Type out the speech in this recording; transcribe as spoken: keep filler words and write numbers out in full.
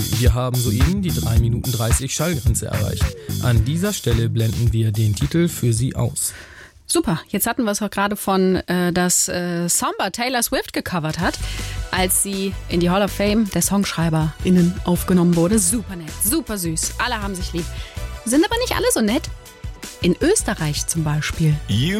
Wir haben soeben die drei Minuten dreißig Schallgrenze erreicht. An dieser Stelle blenden wir den Titel für Sie aus. Super, jetzt hatten wir es auch gerade von, äh, dass äh, Samba Taylor Swift gecovert hat, als sie in die Hall of Fame der SongschreiberInnen aufgenommen wurde. Super nett, super süß, alle haben sich lieb. Sind aber nicht alle so nett. In Österreich zum Beispiel. You